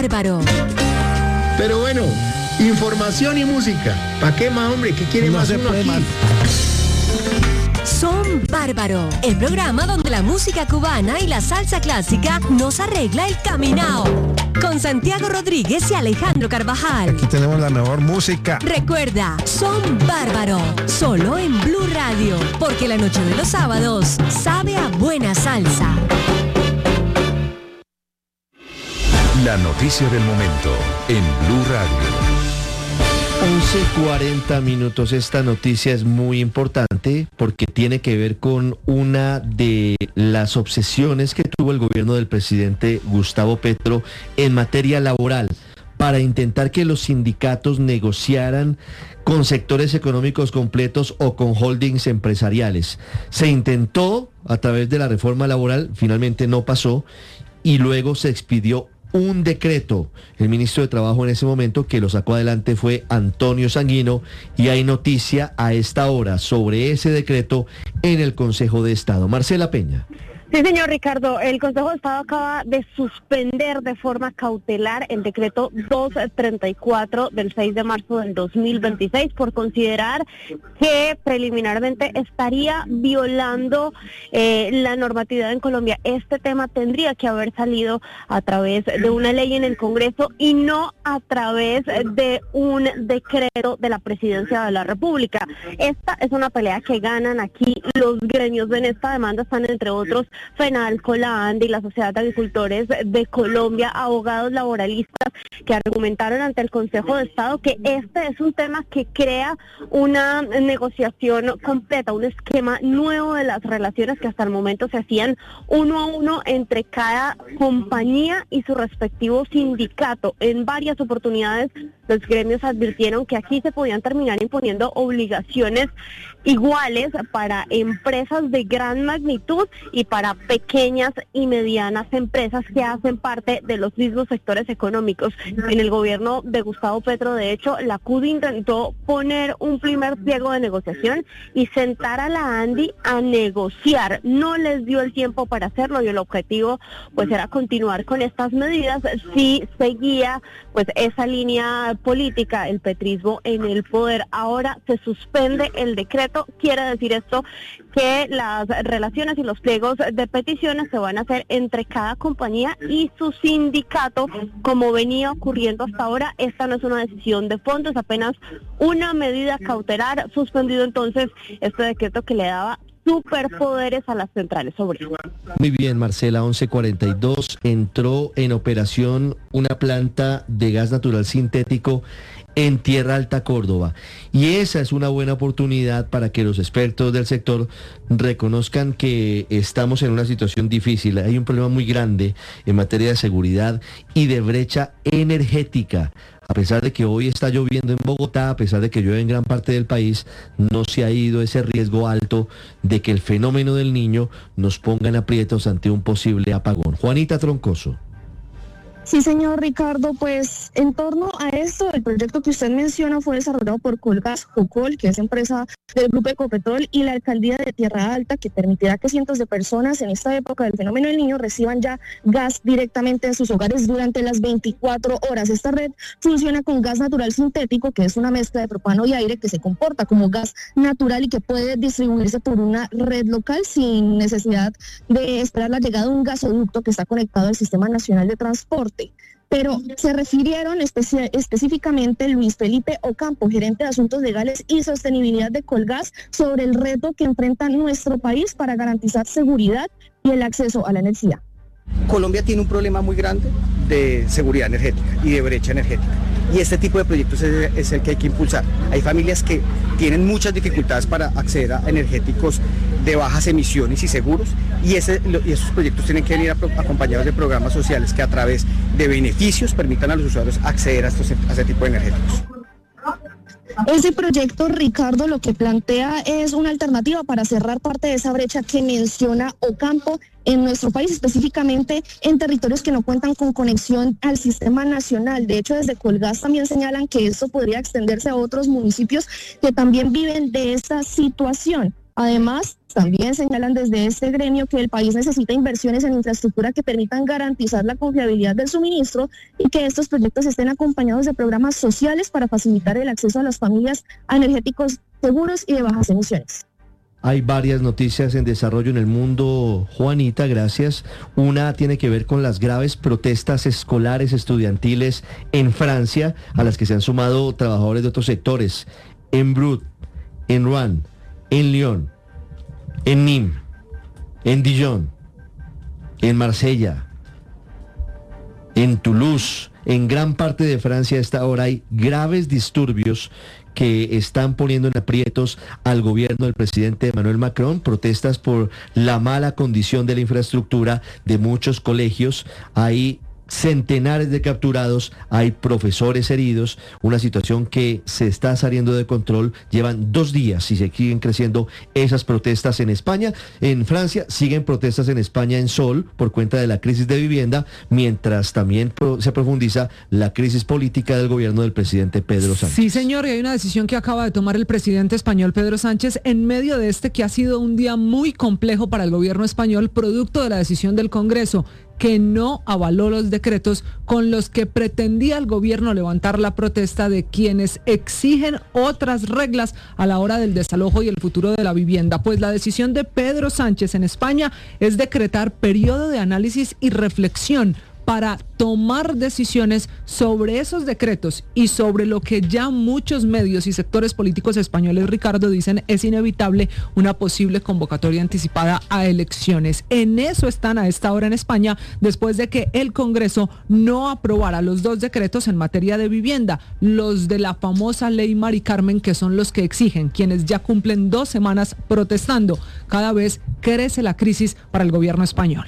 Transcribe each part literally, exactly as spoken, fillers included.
bárbaro. Pero bueno, información y música. ¿Para qué más, hombre? ¿Qué quiere No más se uno puede aquí? más. Son Bárbaro, el programa donde la música cubana y la salsa clásica nos arregla el caminao. Con Santiago Rodríguez y Alejandro Carvajal. Aquí tenemos la mejor música. Recuerda, Son Bárbaro, solo en Blue Radio, porque la noche de los sábados sabe a buena salsa. La noticia del momento en Blue Radio. once cuarenta minutos. Esta noticia es muy importante porque tiene que ver con una de las obsesiones que tuvo el gobierno del presidente Gustavo Petro en materia laboral para intentar que los sindicatos negociaran con sectores económicos completos o con holdings empresariales. Se intentó a través de la reforma laboral, finalmente no pasó, y luego se expidió un decreto. El ministro de Trabajo en ese momento que lo sacó adelante fue Antonio Sanguino, y hay noticia a esta hora sobre ese decreto en el Consejo de Estado. Marcela Peña. Sí, señor Ricardo, el Consejo de Estado acaba de suspender de forma cautelar el decreto doscientos treinta y cuatro del seis de marzo del dos mil veintiséis por considerar que preliminarmente estaría violando eh, la normatividad en Colombia. Este tema tendría que haber salido a través de una ley en el Congreso y no a través de un decreto de la Presidencia de la República. Esta es una pelea que ganan aquí los gremios. En esta demanda están, entre otros, FENALCO, la ANDI, la Sociedad de Agricultores de Colombia, abogados laboralistas que argumentaron ante el Consejo de Estado que este es un tema que crea una negociación completa, un esquema nuevo de las relaciones que hasta el momento se hacían uno a uno entre cada compañía y su respectivo sindicato. En varias oportunidades los gremios advirtieron que aquí se podían terminar imponiendo obligaciones iguales para empresas de gran magnitud y para pequeñas y medianas empresas que hacen parte de los mismos sectores económicos. En el gobierno de Gustavo Petro, de hecho, la C U D intentó poner un primer pliego de negociación y sentar a la ANDI a negociar. No les dio el tiempo para hacerlo y el objetivo pues era continuar con estas medidas si seguía pues esa línea política, el petrismo en el poder. Ahora se suspende el decreto. Quiere decir esto que las relaciones y los pliegos de peticiones se van a hacer entre cada compañía y su sindicato, como venía ocurriendo hasta ahora. Esta no es una decisión de fondo, es apenas una medida cautelar. Suspendido entonces este decreto que le daba superpoderes a las centrales obreras. Muy bien, Marcela, once cuarenta y dos, entró en operación una planta de gas natural sintético en Tierra Alta, Córdoba. Y esa es una buena oportunidad para que los expertos del sector reconozcan que estamos en una situación difícil. Hay un problema muy grande en materia de seguridad y de brecha energética. A pesar de que hoy está lloviendo en Bogotá, a pesar de que llueve en gran parte del país, no se ha ido ese riesgo alto de que el fenómeno del Niño nos ponga en aprietos ante un posible apagón. Juanita Troncoso. Sí, señor Ricardo, pues en torno a esto, el proyecto que usted menciona fue desarrollado por Colgas Jocol, que es empresa del Grupo Ecopetrol, y la Alcaldía de Tierra Alta, que permitirá que cientos de personas en esta época del fenómeno del Niño reciban ya gas directamente en sus hogares durante las veinticuatro horas. Esta red funciona con gas natural sintético, que es una mezcla de propano y aire que se comporta como gas natural y que puede distribuirse por una red local sin necesidad de esperar la llegada de un gasoducto que está conectado al Sistema Nacional de Transporte. Pero se refirieron especi- específicamente Luis Felipe Ocampo, gerente de Asuntos Legales y Sostenibilidad de Colgas, sobre el reto que enfrenta nuestro país para garantizar seguridad y el acceso a la energía. Colombia tiene un problema muy grande de seguridad energética y de brecha energética, y este tipo de proyectos es, es el que hay que impulsar. Hay familias que tienen muchas dificultades para acceder a energéticos de bajas emisiones y seguros, y, ese, y esos proyectos tienen que venir acompañados de programas sociales que a través de beneficios permitan a los usuarios acceder a, estos, a este tipo de energéticos. Ese proyecto, Ricardo, lo que plantea es una alternativa para cerrar parte de esa brecha que menciona Ocampo en nuestro país, específicamente en territorios que no cuentan con conexión al sistema nacional. De hecho, desde Colgas también señalan que esto podría extenderse a otros municipios que también viven de esta situación. Además, también señalan desde este gremio que el país necesita inversiones en infraestructura que permitan garantizar la confiabilidad del suministro y que estos proyectos estén acompañados de programas sociales para facilitar el acceso a las familias a energéticos seguros y de bajas emisiones. Hay varias noticias en desarrollo en el mundo, Juanita, gracias. Una tiene que ver con las graves protestas escolares estudiantiles en Francia, a las que se han sumado trabajadores de otros sectores, en Brut, en Rouen, en Lyon, en Nîmes, en Dijon, en Marsella, en Toulouse. En gran parte de Francia a esta hora hay graves disturbios que están poniendo en aprietos al gobierno del presidente Emmanuel Macron, protestas por la mala condición de la infraestructura de muchos colegios. Hay centenares de capturados, hay profesores heridos, una situación que se está saliendo de control. Llevan dos días y se siguen creciendo esas protestas en España. En Francia siguen protestas en España en Sol por cuenta de la crisis de vivienda, mientras también pro- se profundiza la crisis política del gobierno del presidente Pedro Sánchez. Sí, señor, y hay una decisión que acaba de tomar el presidente español Pedro Sánchez en medio de este que ha sido un día muy complejo para el gobierno español, producto de la decisión del Congreso, que no avaló los decretos con los que pretendía el gobierno levantar la protesta de quienes exigen otras reglas a la hora del desalojo y el futuro de la vivienda. Pues la decisión de Pedro Sánchez en España es decretar periodo de análisis y reflexión para tomar decisiones sobre esos decretos y sobre lo que ya muchos medios y sectores políticos españoles, Ricardo, dicen es inevitable una posible convocatoria anticipada a elecciones. En eso están a esta hora en España, después de que el Congreso no aprobara los dos decretos en materia de vivienda, los de la famosa ley Mari Carmen, que son los que exigen quienes ya cumplen dos semanas protestando. Cada vez crece la crisis para el gobierno español.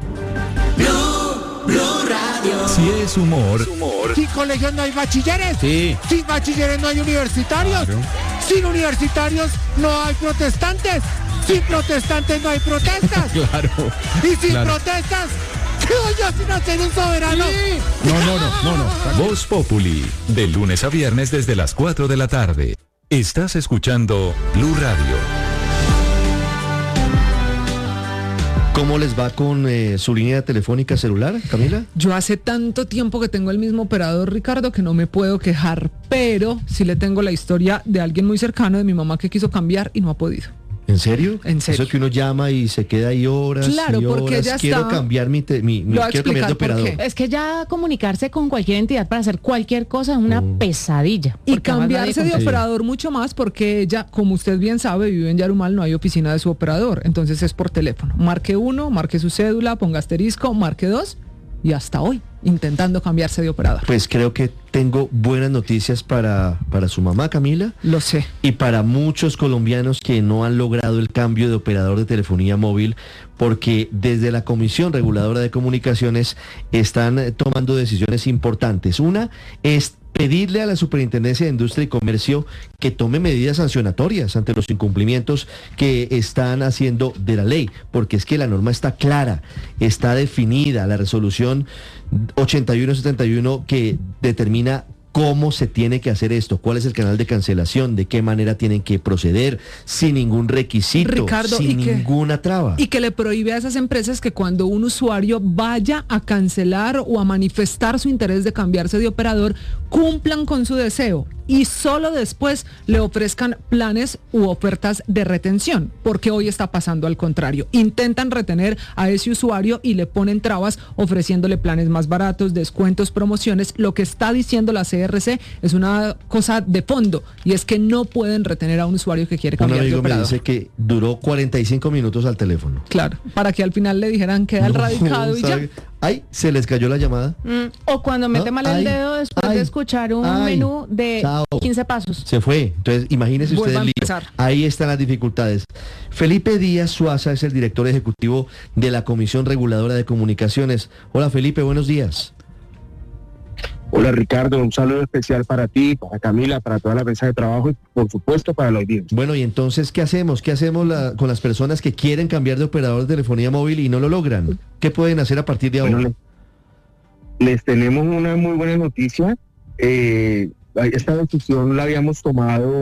Si es humor, Sin colegios no hay bachilleres. sí, Sin bachilleres no hay universitarios. Claro. Sin universitarios no hay protestantes. Sin protestantes no hay protestas. claro. Y sin Claro. protestas, quedo yo sin hacer un soberano. No, no, no, no, no. Voz Populi, de lunes a viernes desde las cuatro de la tarde. Estás escuchando Blue Radio. ¿Cómo les va con eh, su línea telefónica celular, Camila? Yo hace tanto tiempo que tengo el mismo operador, Ricardo, que no me puedo quejar, pero sí le tengo la historia de alguien muy cercano, de mi mamá, que quiso cambiar y no ha podido. ¿En serio? En serio. Eso es que uno llama y se queda ahí horas Claro, y horas. porque ya Quiero está. cambiar mi, te- mi, mi Lo voy a quiero cambiar de explicar por operador. qué. Es que ya comunicarse con cualquier entidad para hacer cualquier cosa es una Mm. pesadilla. Y porque además cambiarse nadie de Sí. operador mucho más porque ella, como usted bien sabe, vive en Yarumal, no hay oficina de su operador, entonces es por teléfono. Marque uno, marque su cédula, ponga asterisco, marque dos y hasta hoy intentando cambiarse de operador. Pues creo que tengo buenas noticias para, para su mamá, Camila, Lo sé. y para muchos colombianos que no han logrado el cambio de operador de telefonía móvil, porque desde la Comisión Reguladora de Comunicaciones están eh, tomando decisiones importantes. Una es pedirle a la Superintendencia de Industria y Comercio que tome medidas sancionatorias ante los incumplimientos que están haciendo de la ley, porque es que la norma está clara, está definida, la resolución ochenta y uno setenta y uno que determina cómo se tiene que hacer esto, cuál es el canal de cancelación, de qué manera tienen que proceder, sin ningún requisito, Ricardo, sin y que- ninguna traba. Y que le prohíbe a esas empresas que cuando un usuario vaya a cancelar o a manifestar su interés de cambiarse de operador, cumplan con su deseo y solo después le ofrezcan planes u ofertas de retención, porque hoy está pasando al contrario. Intentan retener a ese usuario y le ponen trabas ofreciéndole planes más baratos, descuentos, promociones. Lo que está diciendo la C R C es una cosa de fondo y es que no pueden retener a un usuario que quiere Un cambiar de amigo me operador. dice que duró cuarenta y cinco minutos al teléfono. Claro, para que al final le dijeran queda el No, radicado y ya. ¿sabe? Ay, se les cayó la llamada. Mm, O cuando mete No, mal el ay, dedo después ay, de escuchar un ay, menú de chao. quince pasos. Se fue. Entonces, imagínese usted Vuelva a el lío. empezar. Ahí están las dificultades. Felipe Díaz Suaza es el director ejecutivo de la Comisión Reguladora de Comunicaciones. Hola, Felipe, buenos días. Hola Ricardo, un saludo especial para ti, para Camila, para toda la mesa de trabajo y por supuesto para la audiencia. Bueno, y entonces, ¿qué hacemos? ¿Qué hacemos la- con las personas que quieren cambiar de operador de telefonía móvil y no lo logran? ¿Qué pueden hacer a partir de ahora? Bueno, les, les tenemos una muy buena noticia. Eh, esta decisión la habíamos tomado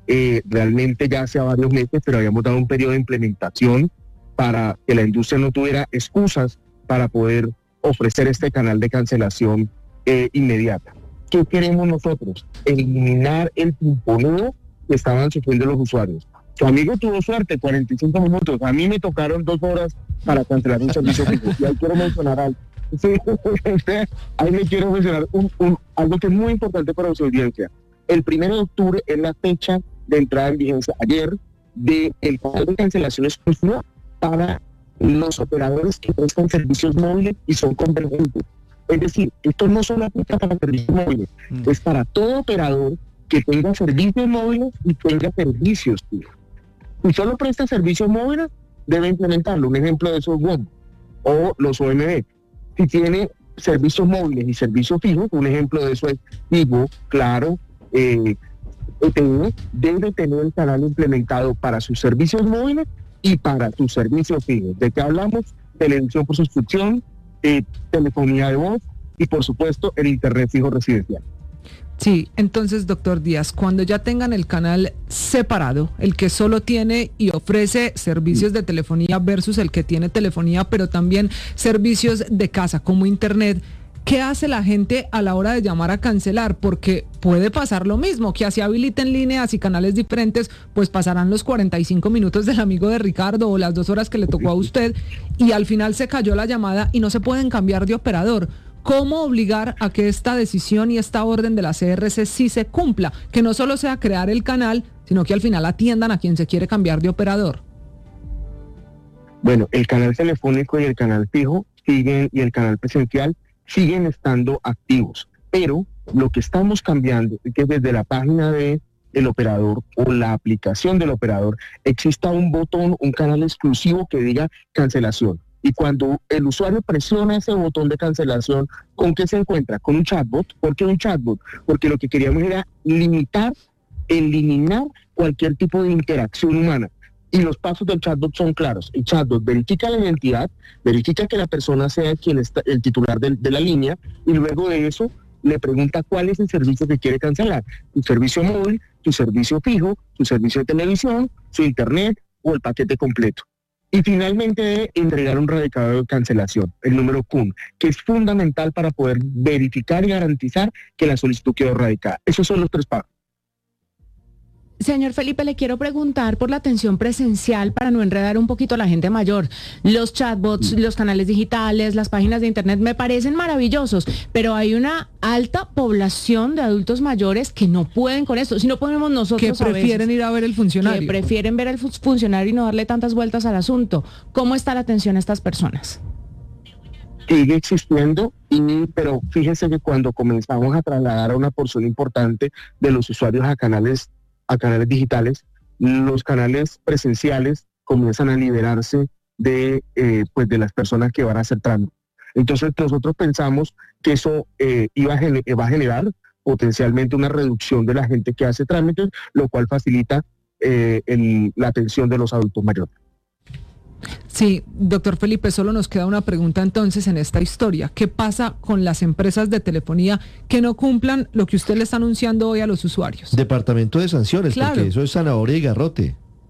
eh, realmente ya hace varios meses, pero habíamos dado un periodo de implementación para que la industria no tuviera excusas para poder ofrecer este canal de cancelación eh, inmediata. ¿Qué queremos nosotros? Eliminar el pimponeo que estaban sufriendo los usuarios. Tu amigo tuvo suerte, cuarenta y cinco minutos. A mí me tocaron dos horas para cancelar un servicio fijo. Y ahí quiero mencionar algo. Sí, ahí me quiero mencionar un, un, algo que es muy importante para su audiencia. El primero de octubre es la fecha de entrada en vigencia, ayer, del canal de cancelación exclusiva para los operadores que prestan servicios móviles y son convergentes. Es decir, esto no solo aplica para servicios móviles, mm. es para todo operador que tenga servicios móviles y tenga servicios fijos. Si solo presta servicios móviles, debe implementarlo. Un ejemplo de eso es W O M o los O M B. Si tiene servicios móviles y servicios fijos, un ejemplo de eso es Tigo, Claro, eh, E T V, debe tener el canal implementado para sus servicios móviles y para tus servicios fijos. ¿De qué hablamos? Televisión por suscripción, eh, telefonía de voz y por supuesto el internet fijo residencial. Sí, entonces, doctor Díaz, cuando ya tengan el canal separado, el que solo tiene y ofrece servicios de telefonía versus el que tiene telefonía, pero también servicios de casa como internet, ¿qué hace la gente a la hora de llamar a cancelar? Porque puede pasar lo mismo, que así habiliten líneas y canales diferentes, pues pasarán los cuarenta y cinco minutos del amigo de Ricardo o las dos horas que le tocó a usted y al final se cayó la llamada y no se pueden cambiar de operador. ¿Cómo obligar a que esta decisión y esta orden de la C R C sí se cumpla? Que no solo sea crear el canal, sino que al final atiendan a quien se quiere cambiar de operador. Bueno, el canal telefónico y el canal fijo siguen y el canal presencial siguen estando activos, pero lo que estamos cambiando es que desde la página de el operador o la aplicación del operador exista un botón, un canal exclusivo que diga cancelación. Y cuando el usuario presiona ese botón de cancelación, ¿con qué se encuentra? Con un chatbot. ¿Por qué un chatbot? Porque lo que queríamos era limitar, eliminar cualquier tipo de interacción humana. Y los pasos del chatbot son claros. El chatbot verifica la identidad, verifica que la persona sea quien está, el titular de, de la línea, y luego de eso le pregunta cuál es el servicio que quiere cancelar. Tu servicio móvil, tu servicio fijo, tu servicio de televisión, su internet o el paquete completo. Y finalmente debe entregar un radicador de cancelación, el número C U N, que es fundamental para poder verificar y garantizar que la solicitud quedó radicada. Esos son los tres pasos. Señor Felipe, le quiero preguntar por la atención presencial para no enredar un poquito a la gente mayor. Los chatbots, mm. los canales digitales, las páginas de internet me parecen maravillosos, pero hay una alta población de adultos mayores que no pueden con esto. Si no podemos nosotros que prefieren a veces, ir a ver el funcionario. Que prefieren ver al funcionario y no darle tantas vueltas al asunto. ¿Cómo está la atención a estas personas? Sigue existiendo, y, pero fíjense que cuando comenzamos a trasladar a una porción importante de los usuarios a canales a canales digitales, los canales presenciales comienzan a liberarse de, eh, pues de las personas que van a hacer trámite. Entonces nosotros pensamos que eso eh, iba a gener- va a generar potencialmente una reducción de la gente que hace trámites, lo cual facilita eh, el, la atención de los adultos mayores. Sí, doctor Felipe, solo nos queda una pregunta entonces en esta historia. ¿Qué pasa con las empresas de telefonía que no cumplan lo que usted le está anunciando hoy a los usuarios? Departamento de sanciones, claro, porque eso es zanahoria y garrote.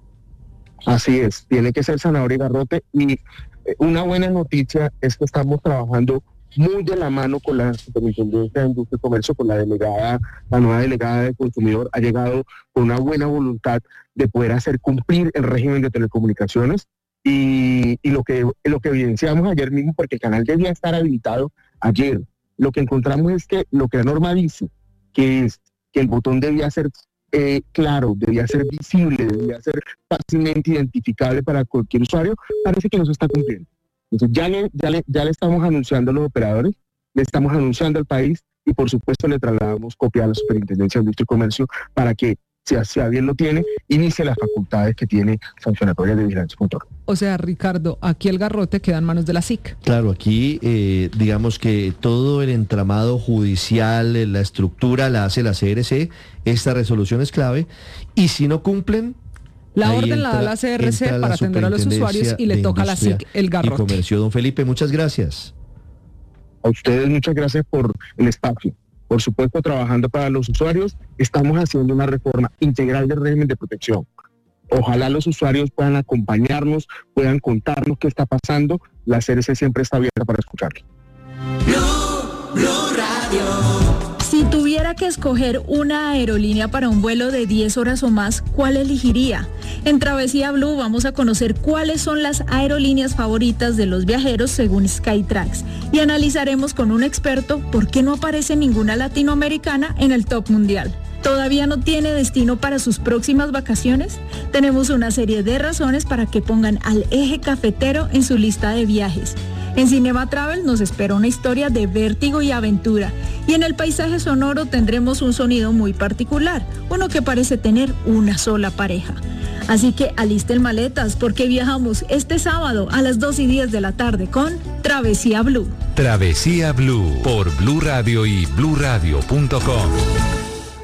Así es, tiene que ser zanahoria y garrote. Y una buena noticia es que estamos trabajando muy de la mano con la Superintendencia de Industria y Comercio, con la delegada, la nueva delegada de Consumidor, ha llegado con una buena voluntad de poder hacer cumplir el régimen de telecomunicaciones. Y, y lo que lo que evidenciamos ayer mismo, porque el canal debía estar habilitado ayer, lo que encontramos es que lo que la norma dice, que es que el botón debía ser eh, claro, debía ser visible, debía ser fácilmente identificable para cualquier usuario, parece que no se está cumpliendo. Entonces ya le, ya le, ya le estamos anunciando a los operadores, le estamos anunciando al país y por supuesto le trasladamos copia a la Superintendencia de Industria y Comercio para que, si así bien lo tiene, inicie las facultades que tiene sancionatorias de vigilancia y control. O sea, Ricardo, aquí el garrote queda en manos de la S I C. Claro, aquí eh, digamos que todo el entramado judicial, la estructura la hace la C R C, esta resolución es clave, y si no cumplen... La orden entra, la da la C R C para atender a los usuarios y le toca a la S I C el garrote. Y Comercio. Don Felipe, muchas gracias. A ustedes muchas gracias por el espacio. por supuesto trabajando para los usuarios, estamos haciendo una reforma integral del régimen de protección. Ojalá los usuarios puedan acompañarnos, puedan contarnos qué está pasando. La C R C siempre está abierta para escucharlo. Blue, Blue Radio. Si tuviera que escoger una aerolínea para un vuelo de diez horas o más, ¿cuál elegiría? En Travesía Blue vamos a conocer cuáles son las aerolíneas favoritas de los viajeros según Skytrax y analizaremos con un experto por qué no aparece ninguna latinoamericana en el top mundial. ¿Todavía no tiene destino para sus próximas vacaciones? Tenemos una serie de razones para que pongan al Eje Cafetero en su lista de viajes. En Cinema Travel nos espera una historia de vértigo y aventura. Y en el paisaje sonoro tendremos un sonido muy particular, uno que parece tener una sola pareja. Así que alisten maletas porque viajamos este sábado a las dos y diez de la tarde con Travesía Blue. Travesía Blue por Blue Radio y blue radio punto com.